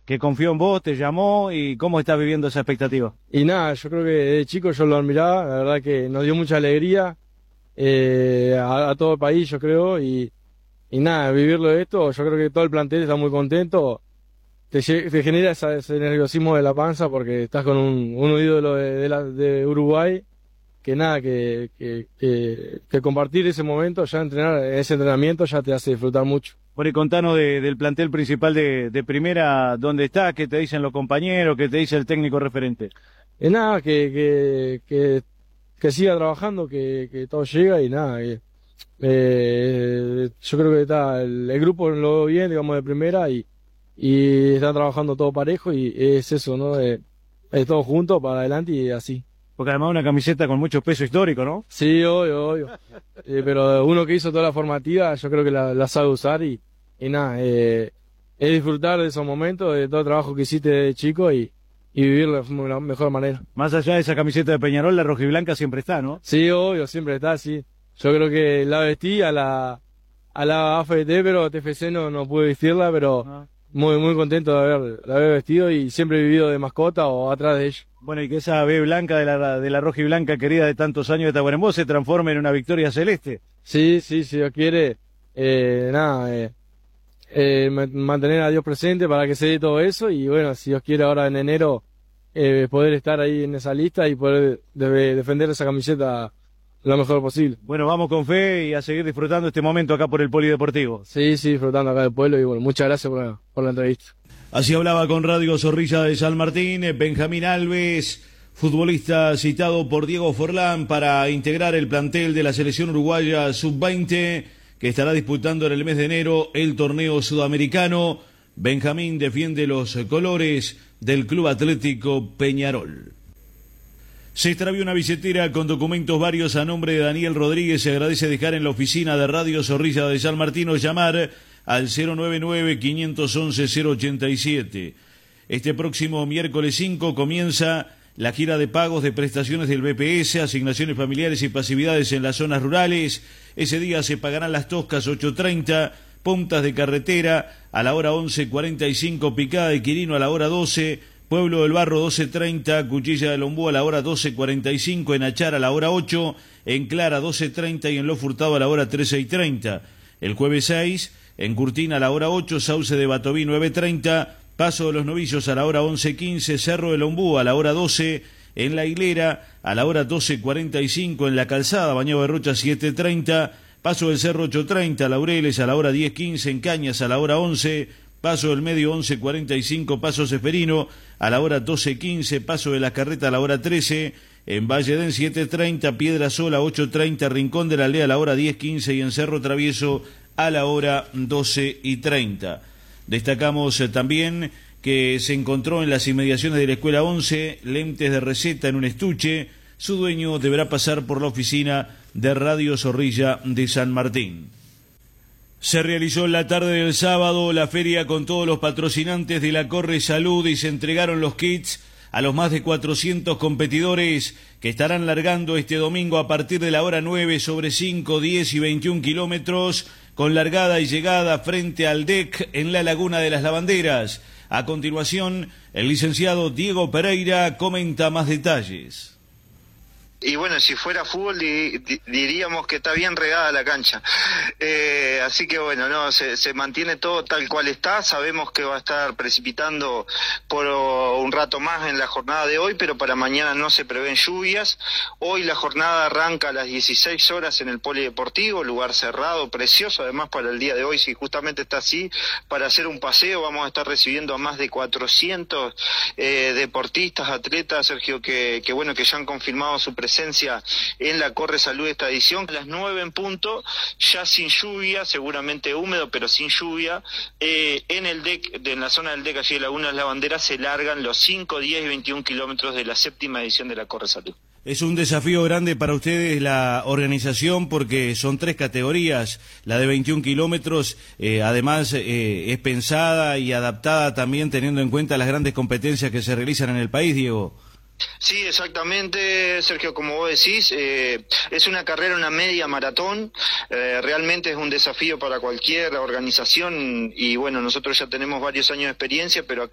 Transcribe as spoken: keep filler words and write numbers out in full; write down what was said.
que confió en vos, te llamó, y cómo estás viviendo esa expectativa. Y nada, yo creo que de chico yo lo admiraba, la verdad que nos dio mucha alegría eh, a, a todo el país, yo creo, y, y nada, vivirlo de esto, yo creo que todo el plantel está muy contento, te, te genera esa, ese nerviosismo de la panza porque estás con un, un ídolo de, de, la, de Uruguay, que nada, que, que, que, que compartir ese momento, ya entrenar, ese entrenamiento ya te hace disfrutar mucho. Bueno, y contanos de, del plantel principal de, de primera, ¿dónde estás? ¿Qué te dicen los compañeros? ¿Qué te dice el técnico referente? Es nada, que, que, que, que siga trabajando, que, que todo llega y nada. Que, eh, yo creo que está el, el grupo lo veo bien, digamos, de primera y, y están trabajando todo parejo y es eso, ¿no? Es, es todo junto para adelante y así. Porque además una camiseta con mucho peso histórico, ¿no? Sí, obvio, obvio. eh, pero uno que hizo toda la formativa, yo creo que la, la sabe usar y, y nada, eh, es disfrutar de esos momentos, de todo el trabajo que hiciste de chico y, y vivirlo de la mejor manera. Más allá de esa camiseta de Peñarol, la rojiblanca siempre está, ¿no? Sí, obvio, siempre está, sí. Yo creo que la vestí a la, a la A F T, pero T F C no, no pude vestirla, pero ah. muy, muy contento de haber, de haber vestido y siempre he vivido de mascota o atrás de ella. Bueno, y que esa B blanca de la, de la rojiblanca querida de tantos años de Tacuarembó se transforme en una victoria celeste. Sí, sí, si Dios quiere, eh, nada, eh, eh, mantener a Dios presente para que se dé todo eso y bueno, si Dios quiere ahora en enero eh, poder estar ahí en esa lista y poder de, defender esa camiseta lo mejor posible. Bueno, vamos con fe y a seguir disfrutando este momento acá por el Polideportivo. Sí, sí, disfrutando acá del pueblo y bueno, muchas gracias por, por la entrevista. Así hablaba con Radio Zorrilla de San Martín, Benjamín Alves, futbolista citado por Diego Forlán para integrar el plantel de la selección uruguaya sub veinte, que estará disputando en el mes de enero el torneo sudamericano. Benjamín defiende los colores del Club Atlético Peñarol. Se extravió una billetera con documentos varios a nombre de Daniel Rodríguez. Se agradece dejar en la oficina de Radio Zorrilla de San Martín o llamar al cero nueve nueve, cinco once, cero ochenta y siete. Este próximo miércoles cinco comienza la gira de pagos de prestaciones del B P S, asignaciones familiares y pasividades en las zonas rurales. Ese día se pagarán las Toscas ocho treinta, Puntas de Carretera a la hora once cuarenta y cinco, Picada de Quirino a la hora doce, Pueblo del Barro doce treinta, Cuchilla de Lombú a la hora doce cuarenta y cinco, en Achar a la hora ocho, en Clara doce treinta y en Lo Furtado a la hora trece y treinta. El jueves seis, en Curtina a la hora ocho, Sauce de Batoví nueve treinta, Paso de los Novillos a la hora once quince, Cerro de Lombú a la hora doce, en La Hilera a la hora doce cuarenta y cinco, en La Calzada, Bañado de Rocha siete treinta, Paso del Cerro ocho treinta, Laureles a la hora diez quince, en Cañas a la hora once, Paso del Medio once cuarenta y cinco, Paso Seferino a la hora doce quince, Paso de la Carreta a la hora trece, en Valledén siete treinta, Piedra Sola ocho treinta, Rincón de la Aldea a la hora diez quince y en Cerro Travieso a la hora doce y treinta. Destacamos eh, también que se encontró en las inmediaciones de la Escuela once lentes de receta en un estuche. Su dueño deberá pasar por la oficina de Radio Zorrilla de San Martín. Se realizó en la tarde del sábado la feria con todos los patrocinantes de la Corre Salud y se entregaron los kits a los más de cuatrocientos competidores que estarán largando este domingo a partir de la hora nueve sobre cinco, diez y veintiún kilómetros con largada y llegada frente al D E C en la Laguna de las Lavanderas. A continuación, el licenciado Diego Pereira comenta más detalles. Y bueno, si fuera fútbol di, di, diríamos que está bien regada la cancha. Eh, así que bueno, no se, se mantiene todo tal cual está. Sabemos que va a estar precipitando por un rato más en la jornada de hoy, pero para mañana no se prevén lluvias. Hoy la jornada arranca a las dieciséis horas en el Polideportivo, lugar cerrado, precioso además para el día de hoy, si justamente está así, para hacer un paseo. Vamos a estar recibiendo a más de cuatrocientos eh, deportistas, atletas, Sergio, que, que bueno, que ya han confirmado su presencia en la Corre Salud esta edición. A las nueve en punto, ya sin lluvia, seguramente húmedo, pero sin lluvia, eh, en el D E C, en la zona del D E C, allí en Laguna de las Lavanderas, se largan los cinco, diez y veintiún kilómetros de la séptima edición de la Corre Salud. Es un desafío grande para ustedes la organización porque son tres categorías. La de veintiún kilómetros, eh, además, eh, es pensada y adaptada también teniendo en cuenta las grandes competencias que se realizan en el país, Diego. Sí, exactamente, Sergio, como vos decís, eh, es una carrera, una media maratón, eh, realmente es un desafío para cualquier organización y bueno, nosotros ya tenemos varios años de experiencia, pero acá